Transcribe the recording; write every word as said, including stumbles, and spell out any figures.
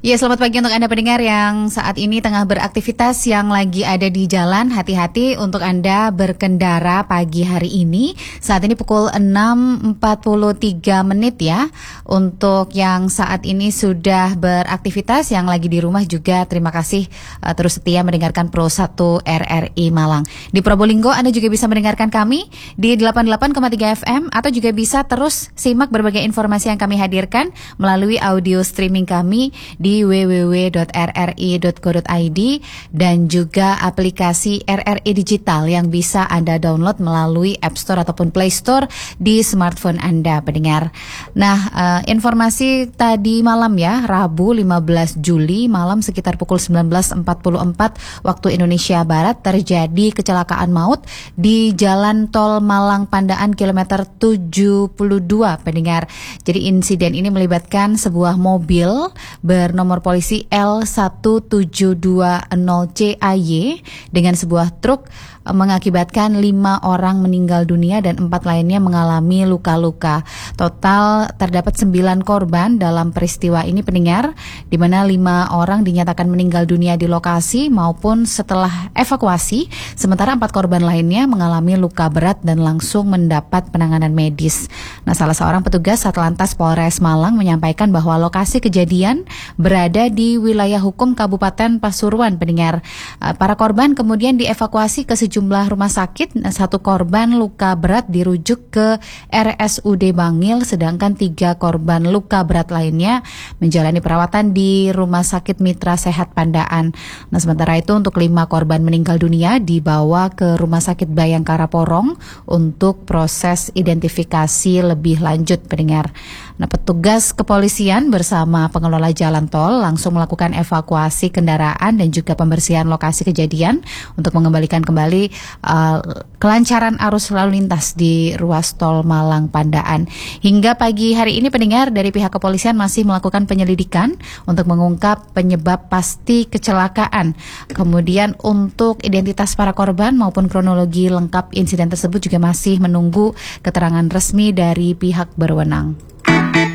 Ya, selamat pagi untuk Anda pendengar yang saat ini tengah beraktivitas, yang lagi ada di jalan. Hati-hati untuk Anda berkendara pagi hari ini. Saat ini pukul enam empat puluh tiga menit ya. Untuk yang saat ini sudah beraktivitas, yang lagi di rumah juga terima kasih uh, terus setia mendengarkan Pro satu R R I Malang. Di Probolinggo Anda juga bisa mendengarkan kami di delapan puluh delapan koma tiga F M, atau juga bisa terus simak berbagai informasi yang kami hadirkan melalui audio streaming kami di w w w dot r r i dot co dot i d dan juga aplikasi R R I Digital yang bisa Anda download melalui App Store ataupun Play Store di smartphone Anda, pendengar. Nah, uh, informasi tadi malam ya, Rabu lima belas Juli malam sekitar pukul sembilan belas empat puluh empat waktu Indonesia Barat terjadi kecelakaan maut di Jalan Tol Malang Pandaan kilometer tujuh puluh dua, pendengar. Jadi insiden ini melibatkan sebuah mobil bernomor nomor polisi L satu tujuh dua nol C A Y dengan sebuah truk mengakibatkan lima orang meninggal dunia dan empat lainnya mengalami luka-luka. Total terdapat sembilan korban dalam peristiwa ini, pendengar, di mana lima orang dinyatakan meninggal dunia di lokasi maupun setelah evakuasi, sementara empat korban lainnya mengalami luka berat dan langsung mendapat penanganan medis. Nah, salah seorang petugas Satlantas Polres Malang menyampaikan bahwa lokasi kejadian berada di wilayah hukum Kabupaten Pasuruan, pendengar. Para korban kemudian dievakuasi ke sejumlah rumah sakit. Satu korban luka berat dirujuk ke R S U D Bangil, sedangkan tiga korban luka berat lainnya menjalani perawatan di Rumah Sakit Mitra Sehat Pandaan. Nah, sementara itu untuk lima korban meninggal dunia dibawa ke Rumah Sakit Bayangkara Porong untuk proses identifikasi lebih lanjut, pendengar. Nah, petugas kepolisian bersama pengelola jalan tol langsung melakukan evakuasi kendaraan dan juga pembersihan lokasi kejadian untuk mengembalikan kembali uh, kelancaran arus lalu lintas di ruas tol Malang Pandaan. Hingga pagi hari ini, pendengar, dari pihak kepolisian masih melakukan penyelidikan untuk mengungkap penyebab pasti kecelakaan. Kemudian untuk identitas para korban maupun kronologi lengkap insiden tersebut juga masih menunggu keterangan resmi dari pihak berwenang.